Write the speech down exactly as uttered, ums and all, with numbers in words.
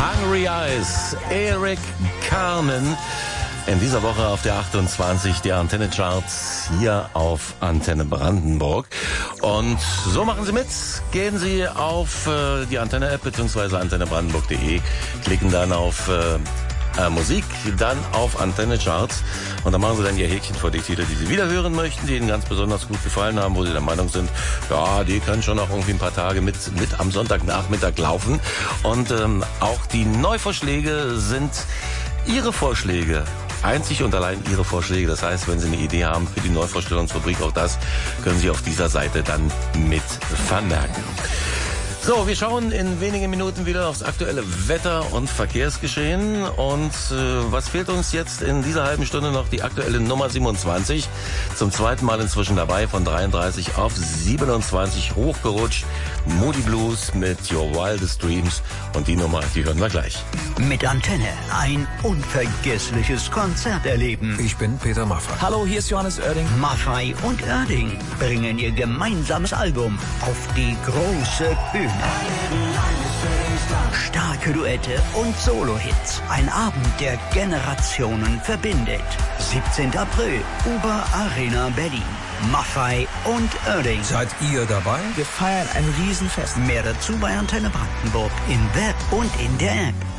Hungry Eyes, Eric Carmen. In dieser Woche auf der achtundzwanzig der Antenne Charts hier auf Antenne Brandenburg. Und so machen Sie mit. Gehen Sie auf äh, die Antenne-App bzw. antenne brandenburg punkt de, klicken dann auf äh, äh, Musik, dann auf Antenne Charts und dann machen Sie dann Ihr Häkchen vor die Titel, die Sie wieder hören möchten, die Ihnen ganz besonders gut gefallen haben, wo Sie der Meinung sind, ja, die können schon noch irgendwie ein paar Tage mit, mit am Sonntagnachmittag laufen. Und ähm, auch die Neuvorschläge sind Ihre Vorschläge. Einzig und allein Ihre Vorschläge. Das heißt, wenn Sie eine Idee haben für die Neuvorstellungsrubrik, auch das können Sie auf dieser Seite dann mit vermerken. So, wir schauen in wenigen Minuten wieder aufs aktuelle Wetter- und Verkehrsgeschehen. Und äh, was fehlt uns jetzt in dieser halben Stunde noch? Die aktuelle Nummer siebenundzwanzig. Zum zweiten Mal inzwischen dabei, von dreiunddreißig auf siebenundzwanzig hochgerutscht. Moody Blues mit Your Wildest Dreams. Und die Nummer, die hören wir gleich. Mit Antenne ein unvergessliches Konzert erleben. Ich bin Peter Maffay. Hallo, hier ist Johannes Oerding. Maffay und Oerding bringen ihr gemeinsames Album auf die große Bühne. Starke Duette und Solo-Hits. Ein Abend, der Generationen verbindet. siebzehnten April, Uber Arena Berlin. Maffay und Oerding. Seid ihr dabei? Wir feiern ein Riesenfest. Mehr dazu bei Antenne Brandenburg im Web und in der App.